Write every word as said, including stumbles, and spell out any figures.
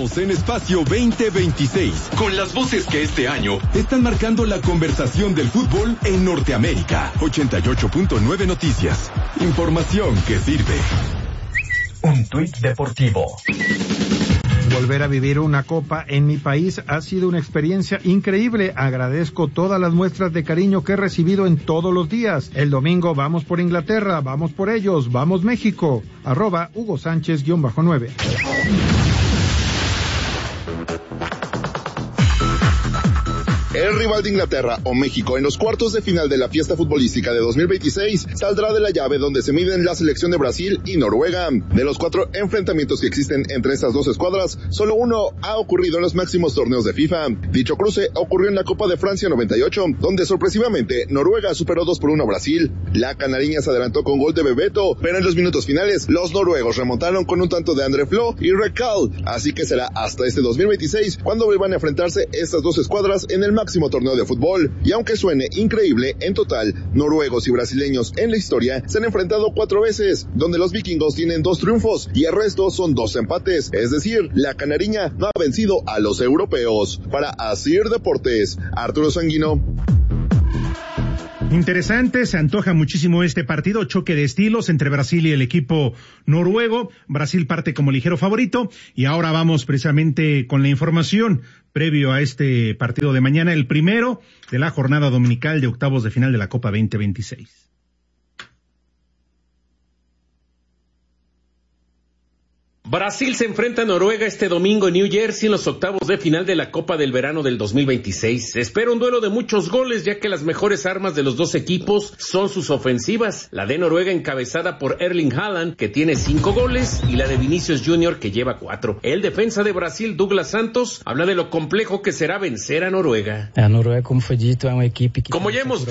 Estamos en Espacio veinte veintiséis, con las voces que este año están marcando la conversación del fútbol en Norteamérica. ochenta y ocho punto nueve Noticias. Información que sirve. Un tuit deportivo. Volver a vivir una copa en mi país ha sido una experiencia increíble. Agradezco todas las muestras de cariño que he recibido en todos los días. El domingo vamos por Inglaterra, vamos por ellos, vamos México. Arroba Hugo Sánchez guión bajo nueve. El rival de Inglaterra o México en los cuartos de final de la fiesta futbolística de dos mil veintiséis saldrá de la llave donde se miden la selección de Brasil y Noruega. De los cuatro enfrentamientos que existen entre estas dos escuadras, solo uno ha ocurrido en los máximos torneos de FIFA. Dicho cruce ocurrió en la Copa de Francia noventa y ocho, donde sorpresivamente Noruega superó dos por uno a Brasil. La canariña se adelantó con gol de Bebeto, pero en los minutos finales los noruegos remontaron con un tanto de André Flo y Rekal, así que será hasta este dos mil veintiséis cuando vuelvan a enfrentarse estas dos escuadras en el máximo máximo torneo de fútbol. Y aunque suene increíble, en total, noruegos y brasileños en la historia se han enfrentado cuatro veces, donde los vikingos tienen dos triunfos y el resto son dos empates, es decir, la canariña no ha vencido a los europeos. Para Asir Deportes, Arturo Sanguino. Interesante, se antoja muchísimo este partido, choque de estilos entre Brasil y el equipo noruego. Brasil parte como ligero favorito y ahora vamos precisamente con la información previo a este partido de mañana, el primero de la jornada dominical de octavos de final de la Copa veinte veintiséis. Brasil se enfrenta a Noruega este domingo en New Jersey en los octavos de final de la Copa del Verano del dos mil veintiséis. Se espera un duelo de muchos goles, ya que las mejores armas de los dos equipos son sus ofensivas. La de Noruega encabezada por Erling Haaland, que tiene cinco goles, y la de Vinicius Junior, que lleva cuatro. El defensa de Brasil, Douglas Santos, habla de lo complejo que será vencer a Noruega. A Noruega, como fue dicho, es una equipe que... Como ya hemos